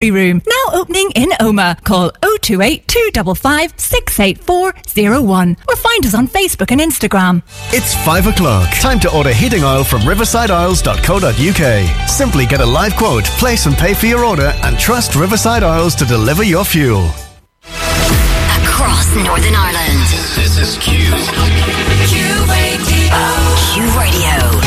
Coffee Room, now opening in Omagh. Call 028 255 68401 or find us on Facebook and Instagram. It's 5 o'clock. Time to order heating oil from riversideoils.co.uk. Simply get a live quote, place and pay for your order, and trust Riverside Oils to deliver your fuel. Across Northern Ireland. This is Q. Q Radio.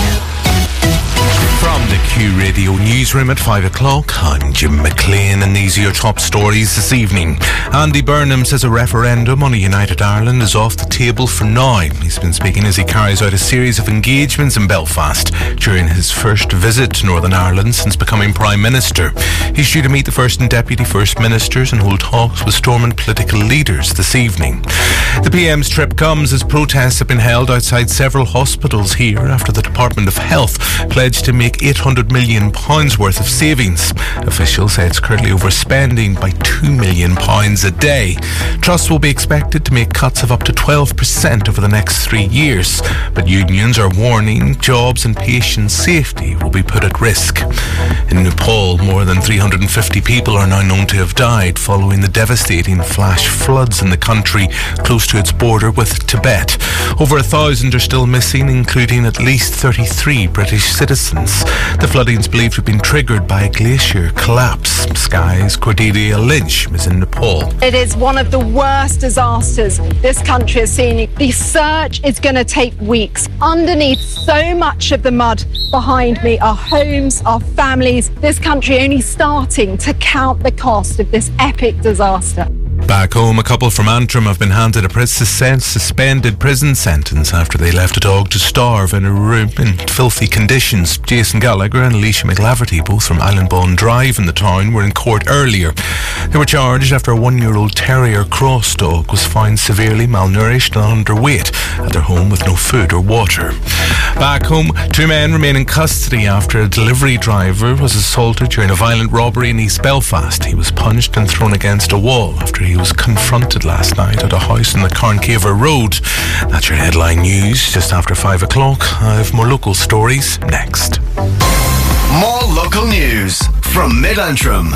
From the Q Radio newsroom at 5 o'clock, I'm Jim McLean, and these are your top stories this evening. Andy Burnham says a referendum on a united Ireland is off the table for now. He's been speaking as he carries out a series of engagements in Belfast during his first visit to Northern Ireland since becoming Prime Minister. He's due to meet the First and Deputy First Ministers and hold talks with storming political leaders this evening. The PM's trip comes as protests have been held outside several hospitals here after the Department of Health pledged to make £800 million worth of savings. Officials say it's currently overspending by £2 million a day. Trusts will be expected to make cuts of up to 12% over the next 3 years, but unions are warning jobs and patient safety will be put at risk. In Nepal, more than 350 people are now known to have died following the devastating flash floods in the country close to its border with Tibet. Over 1,000 are still missing, including at least 33 British citizens. The flooding's believed to have been triggered by a glacier collapse. Sky's Cordelia Lynch is in Nepal. It is one of the worst disasters this country has seen. The search is going to take weeks. Underneath so much of the mud behind me are homes, our families. This country only starting to count the cost of this epic disaster. Back home, a couple from Antrim have been handed a suspended prison sentence after they left a dog to starve in a room in filthy conditions. Jason Gallagher and Alicia McLaverty, both from Islandbourne Drive in the town, were in court earlier. They were charged after a 1-year-old terrier cross dog was found severely malnourished and underweight at their home with no food or water. Back home, 2 men remain in custody after a delivery driver was assaulted during a violent robbery in East Belfast. He was punched and thrown against a wall after he was confronted last night at a house on the Carncaver Road. That's your headline news just after 5 o'clock. I have more local stories next. More local news from Mid-Antrim.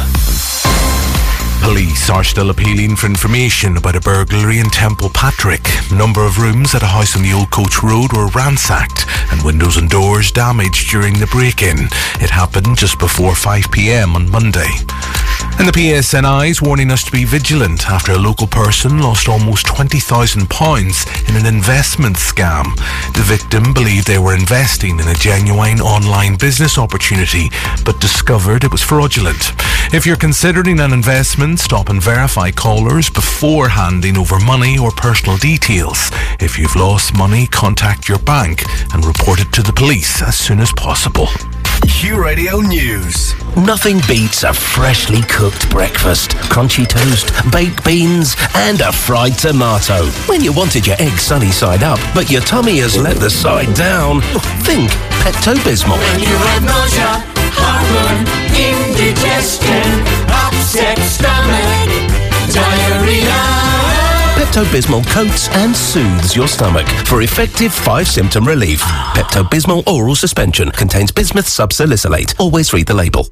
Police are still appealing for information about a burglary in Temple Patrick. A number of rooms at a house on the Old Coach Road were ransacked and windows and doors damaged during the break-in. It happened just before 5 p.m. on Monday. And the PSNI is warning us to be vigilant after a local person lost almost £20,000 in an investment scam. The victim believed they were investing in a genuine online business opportunity, but discovered it was fraudulent. If you're considering an investment, stop and verify callers before handing over money or personal details. If you've lost money, contact your bank and report it to the police as soon as possible. Q Radio News. Nothing beats a freshly cooked breakfast, crunchy toast, baked beans and a fried tomato. When you wanted your egg sunny side up, but your tummy has let the side down, think Pepto-Bismol. When you have nausea, heartburn, indigestion, upset stomach, diarrhea. Pepto-Bismol coats and soothes your stomach for effective 5-symptom relief. Pepto-Bismol oral suspension contains bismuth subsalicylate. Always read the label.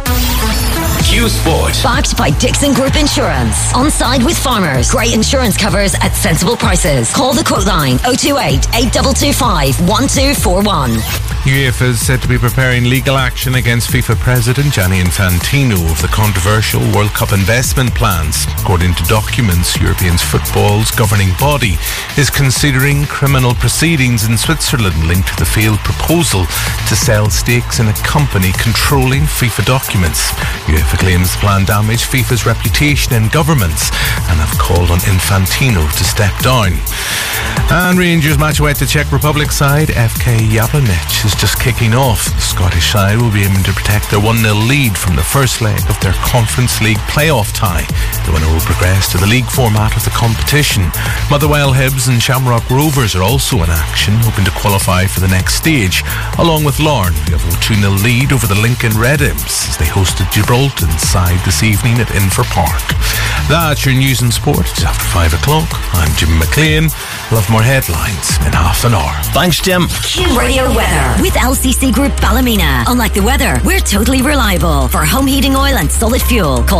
Q Sport. Backed by Dixon Group Insurance. On side with farmers. Great insurance covers at sensible prices. Call the quote line 028 8225 1241. UEFA is said to be preparing legal action against FIFA President Gianni Infantino of the controversial World Cup investment plans. According to documents, European football's governing body is considering criminal proceedings in Switzerland linked to the failed proposal to sell stakes in a company controlling FIFA documents. UEFA claims the plan damaged FIFA's reputation in governments and have called on Infantino to step down. And Rangers match away at the Czech Republic side. FK Jablonec is just kicking off. The Scottish side will be aiming to protect their 1-0 lead from the first leg of their Conference League playoff tie. The winner will progress to the league format of the competition. Motherwell Hibs and Shamrock Rovers are also in action, hoping to qualify for the next stage, along with Larne, who have a 2-0 lead over the Lincoln Red Imps as they hosted Gibraltar's side this evening at Inver Park. That's your news and sport. It's after 5 o'clock. I'm Jim McLean. We'll have more headlines in half an hour. Thanks, Jim. Q Radio weather with LCC Group Ballymena. Unlike the weather, we're totally reliable. For home heating oil and solid fuel, call